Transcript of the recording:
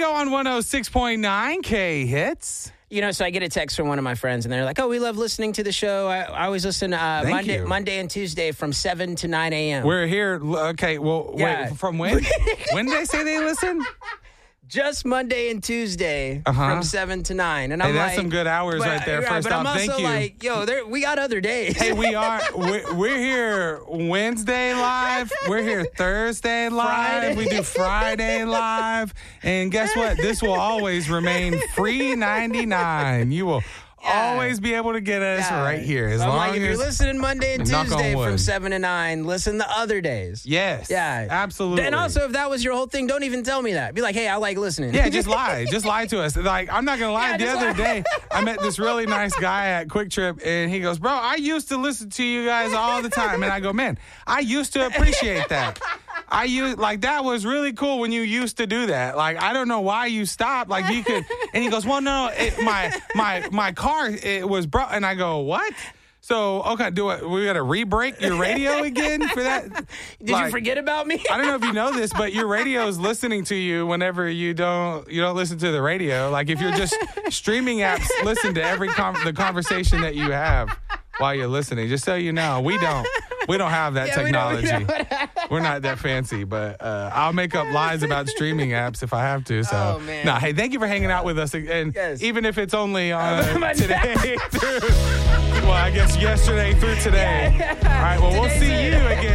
go on 106.9 K Hits. So I get a text from one of my friends, and they're like, "Oh, we love listening to the show. I always listen Monday and Tuesday from 7 to 9 a.m." We're here. Okay, well, wait, from when? When did they say they listen? Just Monday and Tuesday from 7 to 9. And I'm that's some good hours right there. First off, thank you. But I'm also like, we got other days. Hey, we're here Wednesday live. We're here Thursday live. Friday. We do Friday live. And guess what? This will always remain free 99. You will always be able to get us right here. As long if as you're listening Monday and Tuesday from 7 to 9, listen the other days. Yes. Yeah. Absolutely. And also, if that was your whole thing, don't even tell me that. Be like, hey, I like listening. Yeah, just lie. Just lie to us. Like, I'm not going to lie. The other day, I met this really nice guy at Quick Trip, and he goes, bro, I used to listen to you guys all the time. And I go, man, I used to appreciate that. That was really cool when you used to do that. Like, I don't know why you stopped. Like, you could, and he goes, well, no, my car, it was broke. And I go, what? So, okay, we got to re-break your radio again for that? Did you forget about me? I don't know if you know this, but your radio is listening to you whenever you don't listen to the radio. Like, if you're just streaming apps, listen to every the conversation that you have while you're listening. Just so you know, we don't have that technology. We're not that fancy, but I'll make up lies about streaming apps if I have to. So, hey, thank you for hanging out with us. And even if it's only on today, well, I guess yesterday through today. All right, well, we'll see you again.